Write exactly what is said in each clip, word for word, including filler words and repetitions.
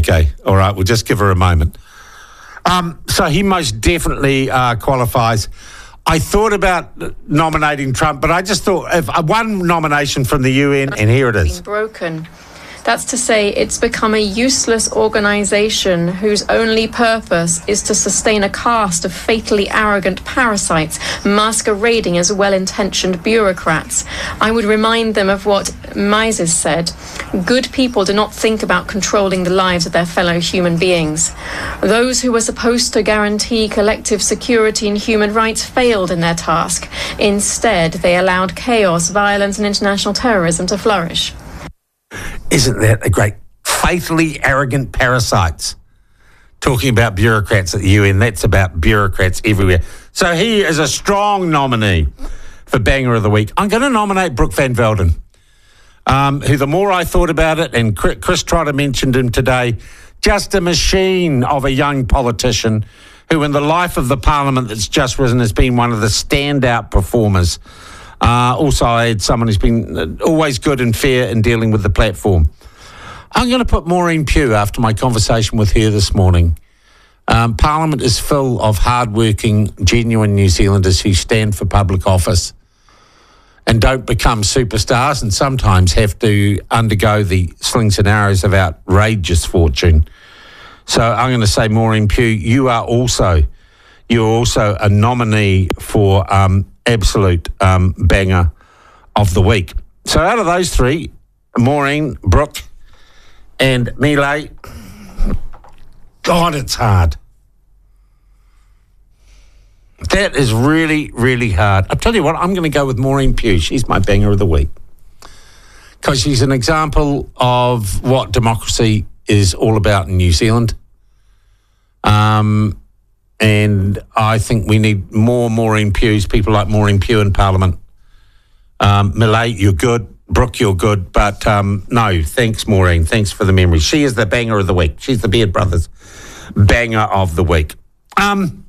Okay, all right, we'll just give her a moment. Um, so he most definitely uh, qualifies. I thought about nominating Trump, but I just thought if uh, one nomination from the U N, and here it is. Broken. That's to say, it's become a useless organisation whose only purpose is to sustain a caste of fatally arrogant parasites masquerading as well-intentioned bureaucrats. I would remind them of what Mises said: good people do not think about controlling the lives of their fellow human beings. Those who were supposed to guarantee collective security and human rights failed in their task. Instead, they allowed chaos, violence and international terrorism to flourish. Isn't that a great? Fatally arrogant parasites. Talking about bureaucrats at the U N, that's about bureaucrats everywhere. So he is a strong nominee for Banger of the Week. I'm going to nominate Brooke Van Velden, um, who the more I thought about it, and Chris Trotter mentioned him today, just a machine of a young politician who in the life of the parliament that's just risen has been one of the standout performers. Uh, also, I had someone who's been always good and fair in dealing with the platform. I'm going to put Maureen Pugh after my conversation with her this morning. Um, Parliament is full of hard-working, genuine New Zealanders who stand for public office and don't become superstars and sometimes have to undergo the slings and arrows of outrageous fortune. So I'm going to say, Maureen Pugh, you are also, you're also a nominee for um, absolute um, banger of the week. So out of those three, Maureen, Brooke and Millet, God, it's hard. That is really, really hard. I'll tell you what, I'm going to go with Maureen Pugh. She's my banger of the week because she's an example of what democracy is all about in New Zealand. Um... And I think we need more Maureen Pughs, people like Maureen Pugh in Parliament. Um, Millet, you're good. Brooke, you're good. But um, no, thanks, Maureen. Thanks for the memory. She is the banger of the week. She's the Beard Brothers banger of the week. Um,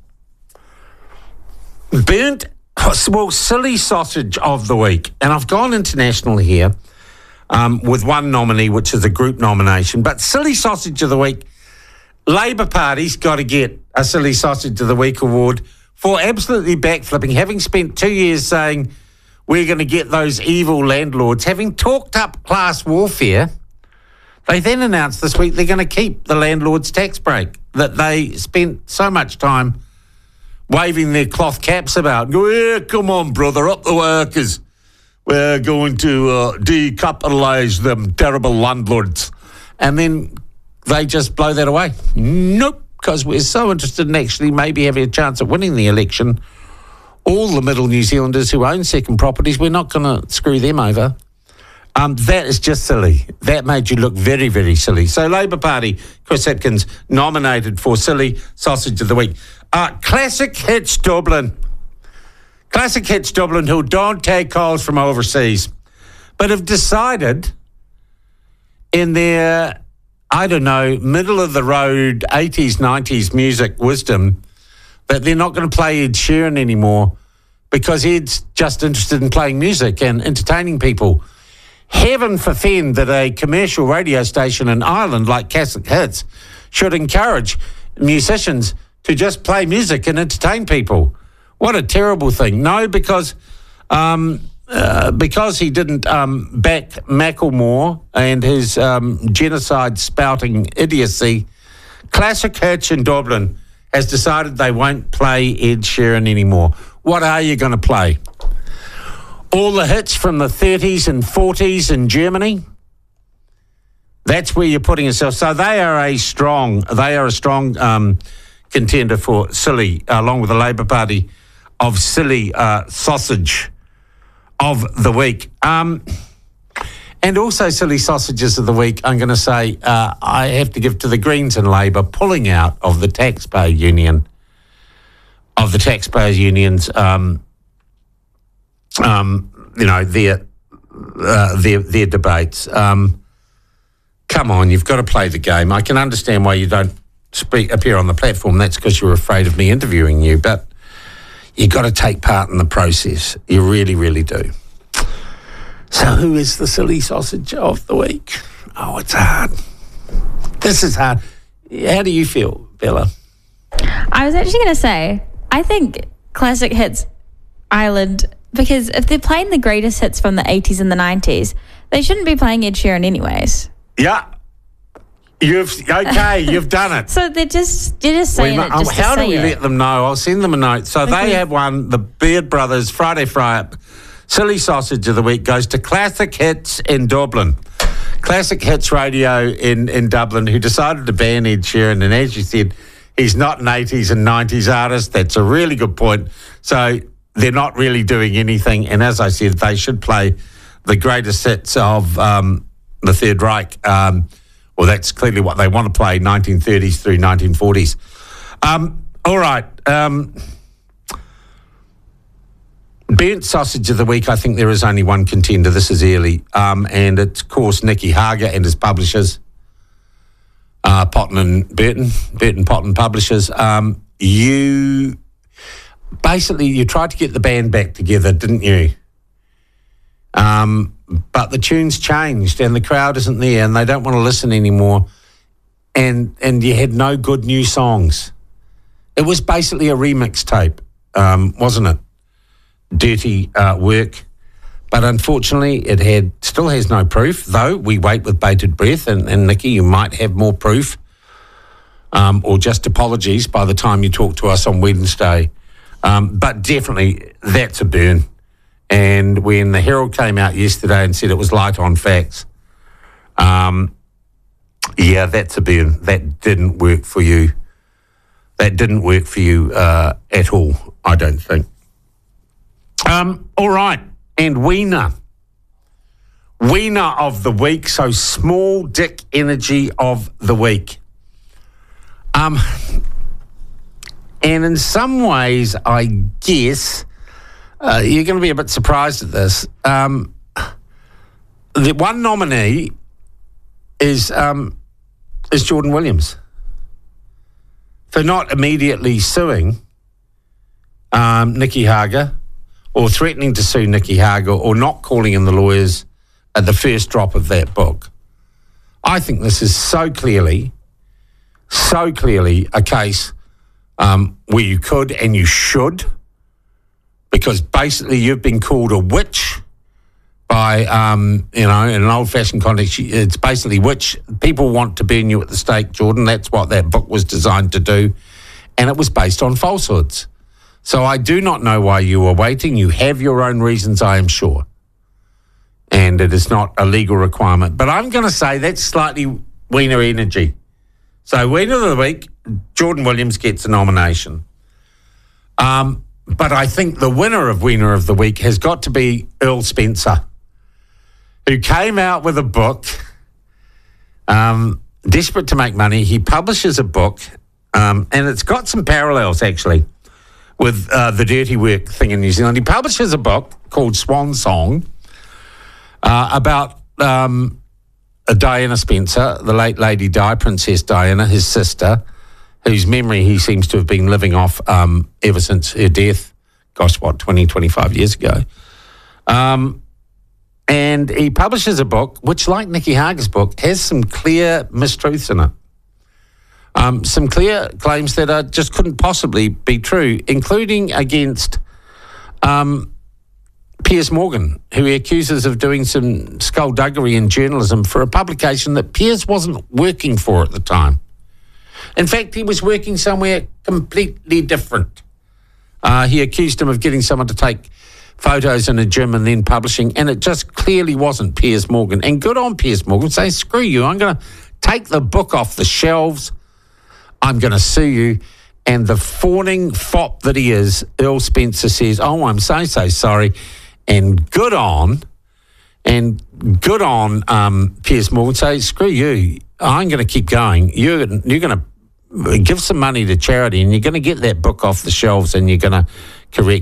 burnt, well, silly sausage of the week. And I've gone international here um, with one nominee, which is a group nomination. But silly sausage of the week, Labour Party's got to get a Silly Sausage of the Week award for absolutely backflipping, having spent two years saying we're going to get those evil landlords, having talked up class warfare. They then announced this week they're going to keep the landlords' tax break that they spent so much time waving their cloth caps about. Go, yeah, come on, brother, up the workers. We're going to uh, decapitalise them terrible landlords. And then they just blow that away. Nope, because we're so interested in actually maybe having a chance at winning the election. All the middle New Zealanders who own second properties, we're not going to screw them over. Um, that is just silly. That made you look very, very silly. So Labour Party, Chris Hipkins, nominated for Silly Sausage of the Week. Uh, Classic Hits Dublin. Classic Hits Dublin, who don't take calls from overseas, but have decided in their, I don't know, middle-of-the-road eighties, nineties music wisdom that they're not going to play Ed Sheeran anymore because Ed's just interested in playing music and entertaining people. Heaven forfend that a commercial radio station in Ireland like Classic Hits should encourage musicians to just play music and entertain people. What a terrible thing. No, because... Um, Uh, because he didn't um, back Macklemore and his um, genocide-spouting idiocy, Classic Hits in Dublin has decided they won't play Ed Sheeran anymore. What are you going to play? All the hits from the thirties and forties in Germany? That's where you're putting yourself. So they are a strong, they are a strong um, contender for silly, along with the Labour Party, of silly uh, sausage of the week. Um, and also silly sausages of the week, I'm going to say uh, I have to give to the Greens and Labour pulling out of the taxpayer union, of the taxpayer unions, um, um, you know, their, uh, their, their debates. Um, come on, you've got to play the game. I can understand why you don't speak, appear on the platform. That's because you're afraid of me interviewing you, but you've got to take part in the process. You really, really do. So who is the silly sausage of the week? Oh, it's hard. This is hard. How do you feel, Bella? I was actually going to say, I think Classic Hits Ireland, because if they're playing the greatest hits from the eighties and the nineties, they shouldn't be playing Ed Sheeran anyways. Yeah. You've okay, you've done it. So they're just they're just saying we, it just How to do we say let it. them know? I'll send them a note. So Okay. they have won the Beard Brothers Friday Fry-Up Silly Sausage of the Week goes to Classic Hits in Dublin. Classic Hits Radio in, in Dublin, who decided to ban Ed Sheeran. And as you said, he's not an eighties and nineties artist. That's a really good point. So they're not really doing anything. And as I said, they should play the greatest hits of um, the Third Reich. Um, well, that's clearly what they want to play, nineteen thirties through nineteen forties. Um, all right. Um, Burnt Sausage of the Week, I think there is only one contender. This is early. Um, and it's, of course, Nicky Hager and his publishers, uh, Potton and Burton, Burton Potton Publishers. Um, you, basically, you tried to get the band back together, didn't you? Um, but the tune's changed and the crowd isn't there and they don't want to listen anymore. And, and you had no good new songs. It was basically a remix tape, um, wasn't it? Dirty uh, work, but unfortunately it had still has no proof, though we wait with bated breath, and, and Nicky, you might have more proof um, or just apologies by the time you talk to us on Wednesday, um, but definitely that's a burn. And when the Herald came out yesterday and said it was light on facts, um, yeah, that's a burn. That didn't work for you. That didn't work for you uh, at all, I don't think. Um, all right, and Wiener. Wiener of the week, so small dick energy of the week. Um, and in some ways, I guess, uh, you're going to be a bit surprised at this. Um, the one nominee is, um, is Jordan Williams for not immediately suing um, Nicky Hager, or threatening to sue Nicky Hager, or not calling in the lawyers at the first drop of that book. I think this is so clearly, so clearly a case um, where you could and you should, because basically you've been called a witch by, um, you know, in an old-fashioned context, it's basically witch. People want to burn you at the stake, Jordan. That's what that book was designed to do, and it was based on falsehoods. So I do not know why you were waiting. You have your own reasons, I am sure. And it is not a legal requirement. But I'm going to say that's slightly Wiener energy. So Wiener of the Week, Jordan Williams gets a nomination. Um, but I think the winner of Wiener of the Week has got to be Earl Spencer, who came out with a book, um, desperate to make money. He publishes a book, um, and it's got some parallels, actually, with uh, the dirty work thing in New Zealand. He publishes a book called Swan Song uh, about um, Diana Spencer, the late Lady Di, Princess Diana, his sister, whose memory he seems to have been living off um, ever since her death, gosh, what, twenty, twenty-five years ago. Um, and he publishes a book which, like Nicky Hager's book, has some clear mistruths in it. Um, some clear claims that are just couldn't possibly be true, including against um, Piers Morgan, who he accuses of doing some skullduggery in journalism for a publication that Piers wasn't working for at the time. In fact, he was working somewhere completely different. Uh, he accused him of getting someone to take photos in a gym and then publishing, and it just clearly wasn't Piers Morgan. And good on Piers Morgan, saying, screw you, I'm going to take the book off the shelves, I'm going to sue you. And the fawning fop that he is, Earl Spencer says, oh, I'm so, so sorry. And good on, and good on um, Piers Morgan, say, screw you, I'm going to keep going. You're, you're going to give some money to charity and you're going to get that book off the shelves and you're going to correct